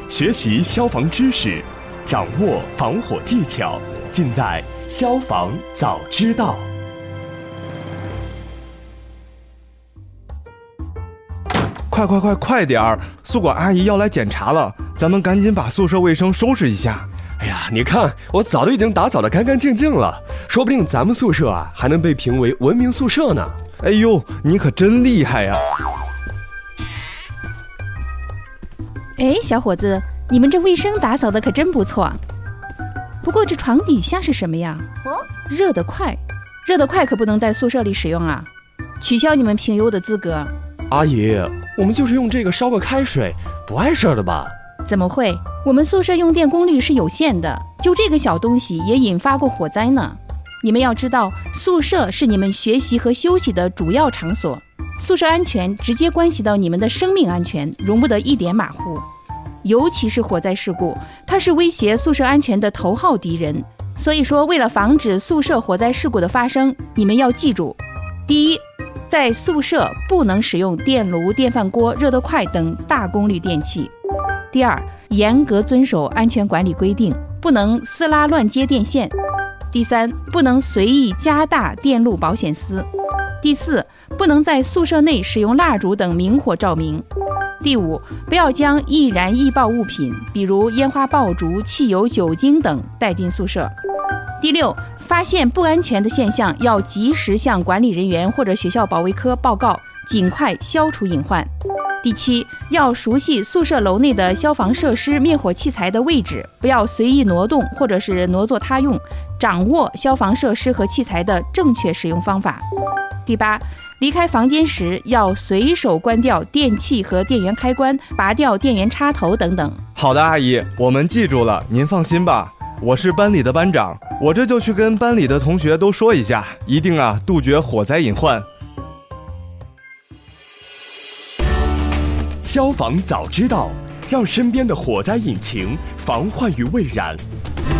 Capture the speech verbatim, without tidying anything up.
学习消防知识，掌握防火技巧，尽在消防早知道。 快快快快点儿！宿管阿姨要来检查了，咱们赶紧把宿舍卫生收拾一下。 哎呀，你看，我早就已经打扫得干干净净了，说不定咱们宿舍啊还能被评为文明宿舍呢。 哎呦，你可真厉害呀！ 哎，小伙子，你们这卫生打扫的可真不错。不过这床底下是什么呀？热得快，热得快可不能在宿舍里使用啊，取消你们评优的资格。 阿姨，我们就是用这个烧个开水，不碍事的吧？ 怎么会？我们宿舍用电功率是有限的，就这个小东西也引发过火灾呢。你们要知道，宿舍是你们学习和休息的主要场所，宿舍安全直接关系到你们的生命安全，容不得一点马虎。尤其是火灾事故，它是威胁宿舍安全的头号敌人。所以说，为了防止宿舍火灾事故的发生，你们要记住：第一，在宿舍不能使用电炉、电饭锅、热得快等大功率电器；第二，严格遵守安全管理规定，不能撕拉乱接电线；第三，不能随意加大电路保险丝；第四，不能在宿舍内使用蜡烛等明火照明；第五，不要将易燃易爆物品，比如烟花爆竹、汽油、酒精等带进宿舍；第六，发现不安全的现象要及时向管理人员或者学校保卫科报告，尽快消除隐患；第七，要熟悉宿舍楼内的消防设施、灭火器材的位置，不要随意挪动或者是挪作他用，掌握消防设施和器材的正确使用方法；第八，离开房间时要随手关掉电器和电源开关，拔掉电源插头等等。 好的，阿姨，我们记住了，您放心吧。我是班里的班长，我这就去跟班里的同学都说一下，一定啊杜绝火灾隐患。 消防早知道，让身边的火灾引擎防患于未然。